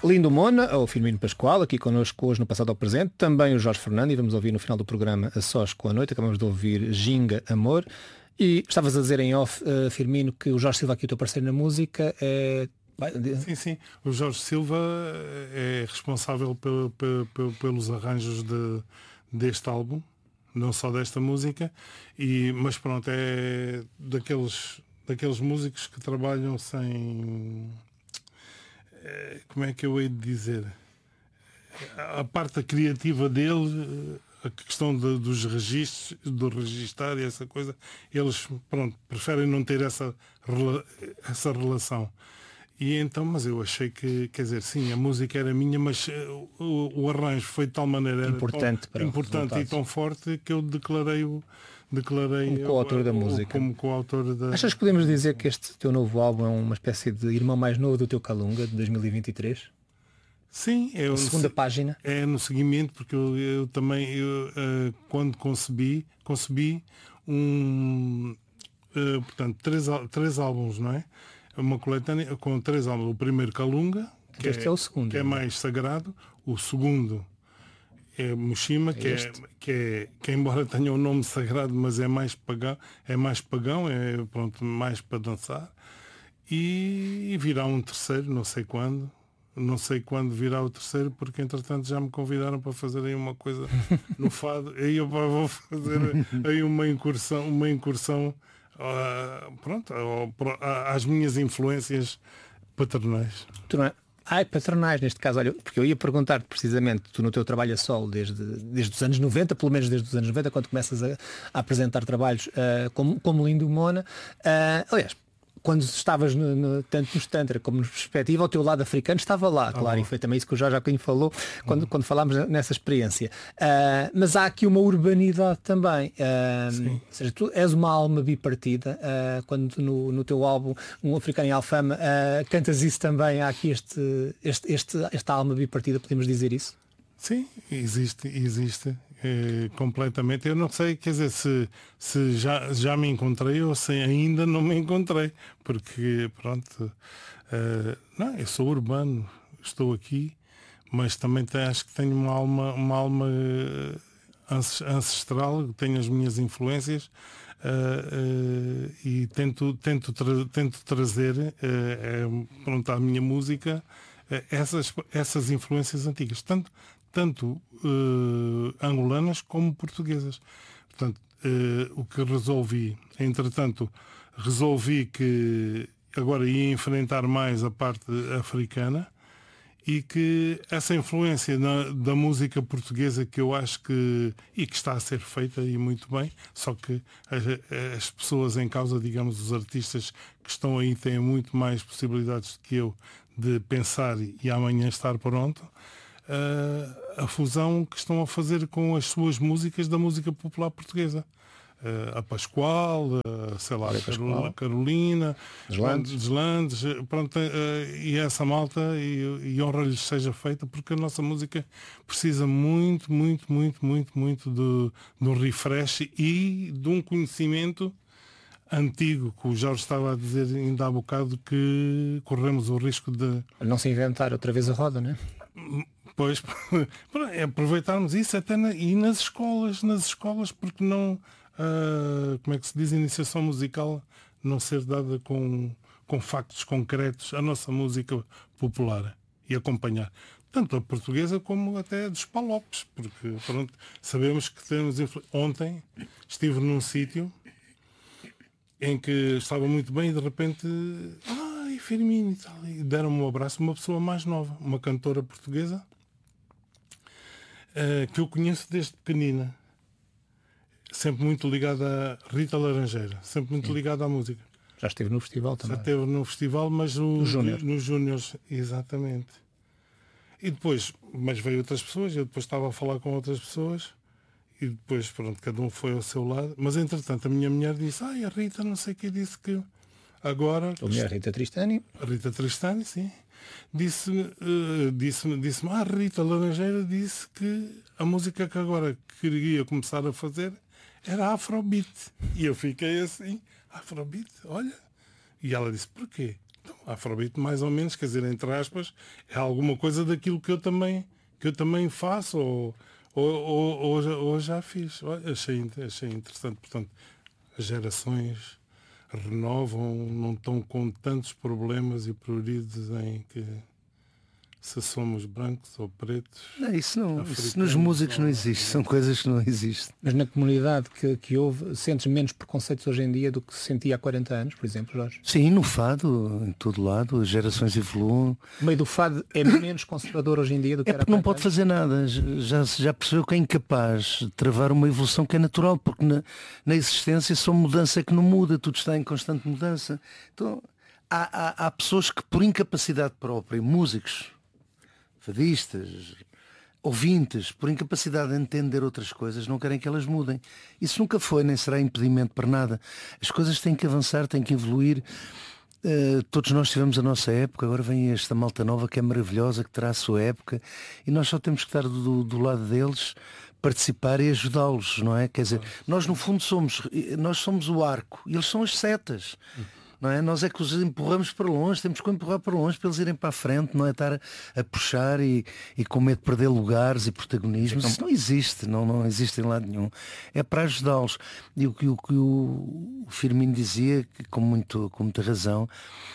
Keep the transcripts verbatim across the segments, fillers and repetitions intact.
Lindo Mona, o Firmino Pascoal, aqui connosco hoje no Passado ao Presente, também o Jorge Fernando, e vamos ouvir no final do programa A Sós com a Noite, acabamos de ouvir Ginga Amor, e estavas a dizer em off, uh, Firmino, que o Jorge Silva, aqui o teu parceiro na música, é... Sim, sim, o Jorge Silva é responsável pel, pel, pel, pelos arranjos de, deste álbum, não só desta música, e, mas pronto, é daqueles, daqueles músicos que trabalham sem... Como é que eu hei de dizer? A parte criativa dele, a questão de, dos registros, do registar e essa coisa, eles, pronto, preferem não ter essa, essa relação. E então, mas eu achei que, quer dizer, sim, a música era minha, mas o, o arranjo foi de tal maneira importante, tão, para importante e tão forte que eu declarei o declarei como coautor da música. Como coautor da... Achas que podemos dizer que este teu novo álbum é uma espécie de irmão mais novo do teu Calunga de dois mil e vinte e três? Sim, é a segunda no, página. É no seguimento, porque eu, eu também eu, uh, quando concebi, concebi um uh, portanto, três, três álbuns, não é? Uma coletânea com três álbuns. O primeiro Calunga, que, este é, é, o segundo, que é mais sagrado, o segundo é Mushima, que é, que é que embora tenha um nome sagrado, mas é mais pagão, é mais pagão, é pronto, mais para dançar. E, e virá um terceiro, não sei quando. Não sei quando virá o terceiro, porque entretanto já me convidaram para fazer aí uma coisa no fado. Aí eu vou fazer aí uma incursão, uma incursão uh, pronto, uh, às minhas influências paternais. Tu não é? Ai, paternais, neste caso, olha, porque eu ia perguntar precisamente, tu no teu trabalho a solo desde, desde os anos noventa, pelo menos desde os anos noventa, quando começas a, a apresentar trabalhos uh, como, como Lindo Mona, uh, aliás, quando estavas no, no, tanto no Tantra como no Perspectiva, o teu lado africano estava lá, ah, claro, bom. E foi também isso que o Jorge já falou quando, uhum. quando falámos nessa experiência. Uh, mas há aqui uma urbanidade também. Uh, ou seja, tu és uma alma bipartida, uh, quando no, no teu álbum Um Africano em Alfama uh, cantas isso também, há aqui este, este, este, esta alma bipartida, podemos dizer isso? Sim, existe, existe. É, completamente. Eu não sei, quer dizer, se, se já, já me encontrei ou se ainda não me encontrei, porque pronto, uh, não, eu sou urbano, estou aqui, mas também tenho, acho que tenho uma alma, uma alma ancestral, tenho as minhas influências uh, uh, e tento, tento, tra tento trazer uh, uh, pronto, à minha música uh, essas, essas influências antigas, tanto tanto uh, angolanas como portuguesas. Portanto, uh, o que resolvi, entretanto, resolvi que agora ia enfrentar mais a parte africana e que essa influência na, da música portuguesa que eu acho que, e que está a ser feita e muito bem, só que as, as pessoas em causa, digamos, os artistas que estão aí têm muito mais possibilidades do que eu de pensar e amanhã estar pronto. Uh, a fusão que estão a fazer com as suas músicas da música popular portuguesa. Uh, a Pascoal, uh, sei lá, a Carolina, Deslandes, pronto, uh, e essa malta, e, e honra-lhes seja feita, porque a nossa música precisa muito, muito, muito, muito, muito de, de um refresh e de um conhecimento antigo, que o Jorge estava a dizer ainda há bocado, que corremos o risco de... Não se inventar outra vez a roda, não é? Pois, é aproveitarmos isso até na, e nas escolas, nas escolas, porque não, uh, como é que se diz, a iniciação musical não ser dada com, com factos concretos, a nossa música popular e acompanhar. Tanto a portuguesa como até a dos palopes, porque pronto, sabemos que temos... Ontem estive num sítio em que estava muito bem e de repente... Ai, Firmino e tal, e deram-me um abraço, uma pessoa mais nova, uma cantora portuguesa, Uh, que eu conheço desde pequenina, sempre muito ligada a Rita Laranjeira, sempre muito Sim. ligada à música. Já esteve no festival também. Já esteve no festival, mas no, Júnior. nos Júniors, exatamente. E depois, mas veio outras pessoas, eu depois estava a falar com outras pessoas e depois, pronto, cada um foi ao seu lado. Mas entretanto a minha mulher disse, ai, a Rita não sei o que disse que agora... A mulher Rita Tristani. A Rita Tristani, sim. Disse-me, uh, disse-me, disse-me, ah, Rita Laranjeira disse que a música que agora queria começar a fazer era Afrobeat. E eu fiquei assim, Afrobeat, olha. E ela disse, porquê? Afrobeat, mais ou menos, quer dizer, entre aspas, é alguma coisa daquilo que eu também, que eu também faço ou, ou, ou, ou, já, ou já fiz. Olha, achei, achei interessante. Portanto, as gerações renovam, não estão com tantos problemas e prioridades em que se somos brancos ou pretos. Não, isso não, isso nos músicos não existe, são coisas que não existem. Mas na comunidade que, que houve, sentes menos preconceitos hoje em dia do que se sentia há quarenta anos, por exemplo, Jorge? Sim, no fado, em todo lado, as gerações evoluem. O meio do fado é menos conservador hoje em dia do que é era porque não pode anos? fazer nada, já, já percebeu que é incapaz de travar uma evolução que é natural, porque na, na existência só mudança é que não muda, tudo está em constante mudança. Então há, há, há pessoas que por incapacidade própria, músicos, fadistas, ouvintes, por incapacidade de entender outras coisas, não querem que elas mudem. Isso nunca foi, nem será impedimento para nada. As coisas têm que avançar, têm que evoluir. Uh, todos nós tivemos a nossa época, agora vem esta malta nova que é maravilhosa, que terá a sua época, e nós só temos que estar do, do lado deles, participar e ajudá-los, não é? Quer dizer, nós no fundo somos, nós somos o arco, e eles são as setas. Não é? Nós é que os empurramos para longe, temos que empurrar para longe para eles irem para a frente, não é estar a, a puxar e, e com medo de perder lugares e protagonismo. Isso não existe, não, não existe em lado nenhum. É para ajudá-los. E o que o, que o Firmino dizia, que, com, muito, com muita razão,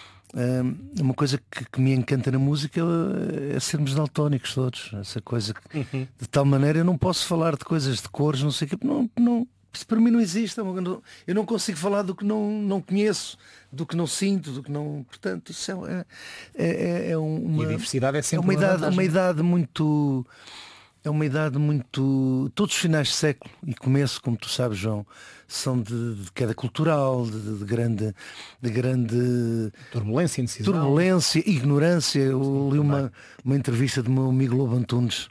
é uma coisa que, que me encanta na música é, é sermos daltónicos todos. Essa coisa que, uhum. de tal maneira eu não posso falar de coisas de cores, não sei o que, não, não. Isso para mim não existe. Eu não consigo falar do que não, não conheço, do que não sinto, do que não. Portanto, isso é, é, é uma. E a diversidade é sempre é uma, uma idade, vantagem. uma idade muito. É uma idade muito. Todos os finais de século e começo, como tu sabes, João, são de, de queda cultural, de, de grande. De grande turbulência, indecisão. Turbulência, ignorância. Eu li uma, uma entrevista do meu amigo Lobo Antunes.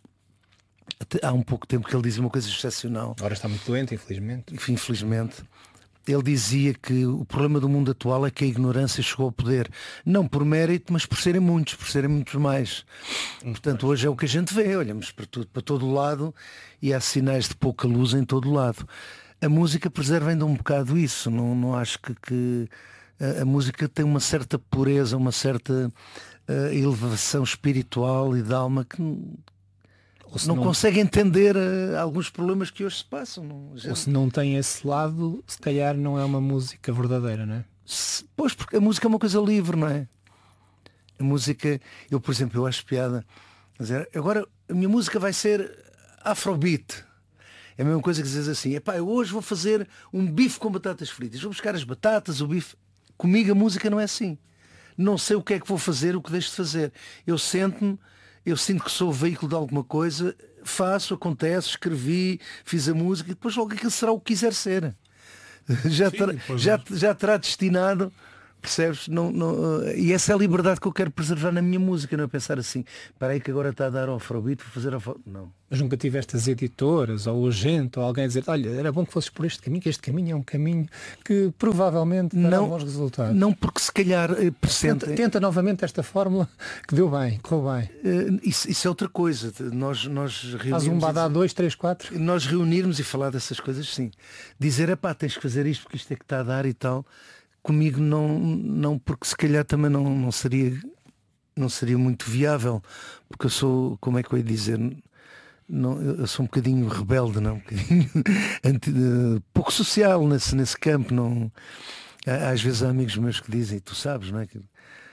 Há um pouco tempo que ele dizia uma coisa excepcional. Agora está muito doente, infelizmente. Infelizmente. Ele dizia que o problema do mundo atual é que a ignorância chegou ao poder. Não por mérito, mas por serem muitos, por serem muitos mais. Muito Portanto, mais. Hoje é o que a gente vê. Olhamos para, tudo, para todo lado e há sinais de pouca luz em todo lado. A música preserva ainda um bocado isso. Não, não acho que, que a, a música tem uma certa pureza, uma certa uh, elevação espiritual e de alma que... Não, não consegue entender uh, alguns problemas que hoje se passam. Não, gente... Ou se não tem esse lado, se calhar não é uma música verdadeira, não é? Se, pois, porque a música é uma coisa livre, não é? A música, eu por exemplo, eu acho piada. Dizer, agora a minha música vai ser Afrobeat. É a mesma coisa que dizes assim, epá, eu hoje vou fazer um bife com batatas fritas. Vou buscar as batatas, o bife. Comigo a música não é assim. Não sei o que é que vou fazer, o que deixo de fazer. Eu sento-me, eu sinto que sou o veículo de alguma coisa, faço, acontece, escrevi, fiz a música e depois logo aquilo será o que quiser ser. Já, Sim, terá, já, já terá destinado, percebes? Não, não, e essa é a liberdade que eu quero preservar na minha música, não é pensar assim, para aí que agora está a dar ao Afrobeat, vou fazer ao não. Mas nunca tiveste as editoras ou o agente ou alguém a dizer, olha, era bom que fosses por este caminho, que este caminho é um caminho que provavelmente dará não, bons resultados. Não, porque se calhar tenta, tenta novamente esta fórmula que deu bem, correu bem. Uh, isso, isso é outra coisa. Nós, nós reunirmos. Faz um badá dois, três, quatro. Nós reunirmos e falar dessas coisas, sim. Dizer, é pá, tens que fazer isto porque isto é que está a dar e tal. Comigo não, não, porque se calhar também não, não seria não seria muito viável, porque eu sou, como é que eu ia dizer, não, eu sou um bocadinho rebelde, não? Um bocadinho anti, uh, pouco social nesse, nesse campo. Não, às vezes há amigos meus que dizem, tu sabes, não é? Que,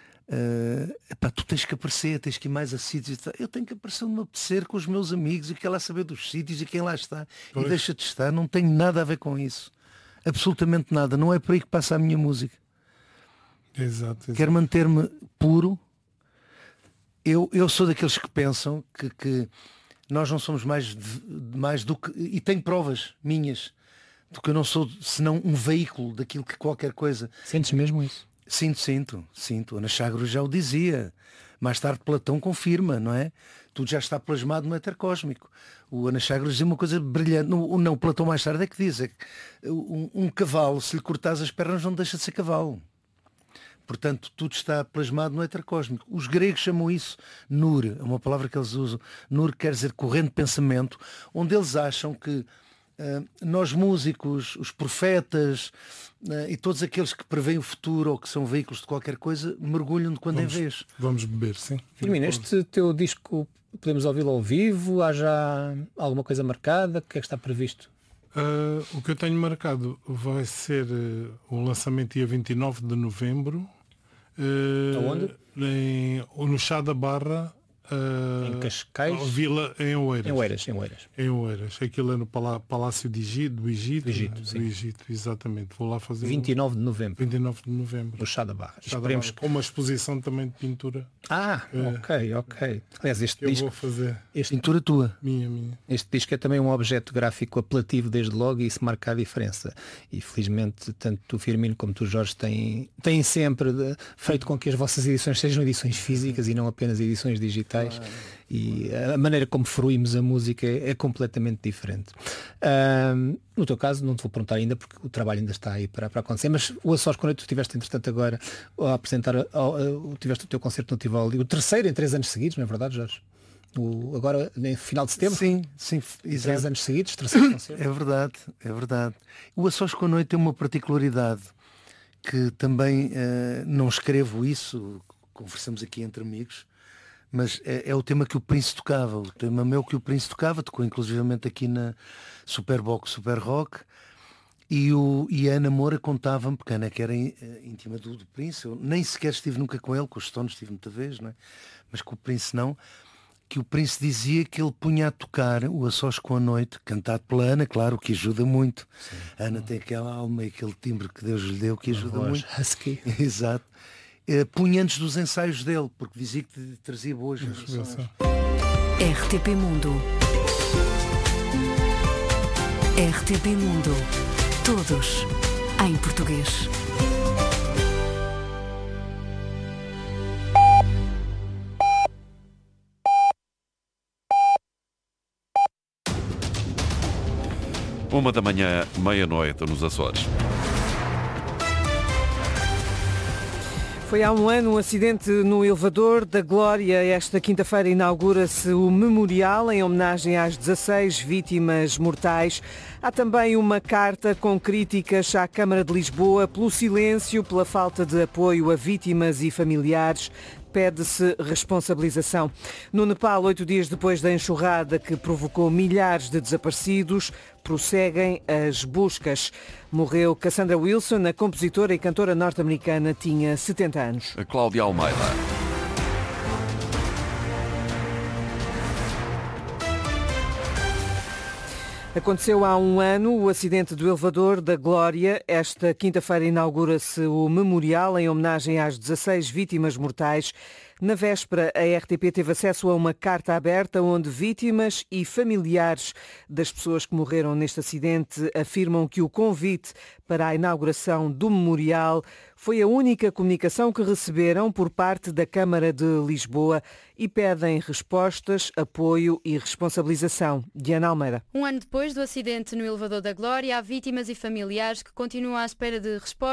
uh, epá, tu tens que aparecer, tens que ir mais a sítios. Eu tenho que aparecer no meu apetecer com os meus amigos e quer lá saber dos sítios e quem lá está. Pois. E deixa de estar, não tenho nada a ver com isso. Absolutamente nada, não é por aí que passa a minha música. Exato, exato. Quero manter-me puro. Eu, eu sou daqueles que pensam que, que nós não somos mais, mais do que, e tenho provas minhas, do que eu não sou senão um veículo daquilo que qualquer coisa. Sentes mesmo isso? Sinto, sinto, sinto. Ana Chagro já o dizia. Mais tarde Platão confirma, não é? Tudo já está plasmado no éter cósmico. O Ana Chagro dizia uma coisa brilhante. Não, não, Platão mais tarde é que diz. É que um, um cavalo, se lhe cortares as pernas, não deixa de ser cavalo. Portanto, tudo está plasmado no éter cósmico. Os gregos chamam isso Nur, é uma palavra que eles usam. Nur quer dizer corrente de pensamento, onde eles acham que Uh, nós músicos, os profetas uh, e todos aqueles que preveem o futuro ou que são veículos de qualquer coisa, mergulham de quando vamos, em vez. Vamos beber, sim. Firmino, este teu disco podemos ouvi-lo ao vivo? Há já alguma coisa marcada? O que é que está previsto? Uh, o que eu tenho marcado vai ser uh, o lançamento dia vinte e nove de novembro. Uh, Aonde? Em, no Chá da Barra. Uh, Em Cascais? Vila, em Oeiras. Em Oeiras, em Oeiras. Em Oeiras. Aquilo é no Palá Palácio de Egito, do Egito. Do Egito, do sim. Egito, exatamente. Vou lá fazer. vinte e nove de novembro. vinte e nove de novembro. No Chá da Barra. Chá da Esperemos Barra, com uma exposição também de pintura. Ah, é. ok, ok. Aliás, este que eu disco. vou fazer. Este, Pintura tua. Minha, minha. este disco é também um objeto gráfico apelativo desde logo e isso marca a diferença. E felizmente tanto tu, Firmino, como tu, Jorge, têm, têm sempre de, feito com que as vossas edições sejam edições físicas e não apenas edições digitais. E a maneira como fruímos a música é, é completamente diferente. Um, no teu caso, não te vou perguntar ainda porque o trabalho ainda está aí para, para acontecer, mas o A Sós com a Noite tu tiveste entretanto agora a apresentar, a, a, a, tiveste o teu concerto no Tivoli, o terceiro em três anos seguidos, não é verdade, Jorge? O, agora, no final de setembro? Sim, sim, três exato. anos seguidos, terceiro concerto. É verdade, é verdade. O A Sós com a Noite tem uma particularidade que também uh, não escrevo isso, conversamos aqui entre amigos, mas é, é o tema que o Prince tocava, o tema meu que o Prince tocava, tocou inclusivamente aqui na Superbox Super Rock, e, o, e a Ana Moura contava-me, porque a Ana que era íntima do, do Prince, eu nem sequer estive nunca com ele, com os Stones estive muita vez, não é? Mas com o Prince não, que o Prince dizia que ele punha a tocar o A Sós com a Noite, cantado pela Ana, claro, que ajuda muito. Sim. A Ana tem aquela alma e aquele timbre que Deus lhe deu que ajuda muito. Husky. Exato. Uh, punha antes dos ensaios dele, porque dizia que trazia boas vibrações. R T P Mundo. R T P Mundo. Todos em português. Uma da manhã, meia-noite, nos Açores. Foi há um ano um acidente no elevador da Glória. Esta quinta-feira inaugura-se o memorial em homenagem às dezasseis vítimas mortais. Há também uma carta com críticas à Câmara de Lisboa pelo silêncio, pela falta de apoio a vítimas e familiares. Pede-se responsabilização. No Nepal, oito dias depois da enxurrada que provocou milhares de desaparecidos, prosseguem as buscas. Morreu Cassandra Wilson, a compositora e cantora norte-americana, tinha setenta anos. A Cláudia Almeida. Aconteceu há um ano o acidente do elevador da Glória. Esta quinta-feira inaugura-se o memorial em homenagem às dezasseis vítimas mortais. Na véspera, a R T P teve acesso a uma carta aberta onde vítimas e familiares das pessoas que morreram neste acidente afirmam que o convite para a inauguração do memorial foi a única comunicação que receberam por parte da Câmara de Lisboa e pedem respostas, apoio e responsabilização. Diana Almeida. Um ano depois do acidente no elevador da Glória, há vítimas e familiares que continuam à espera de respostas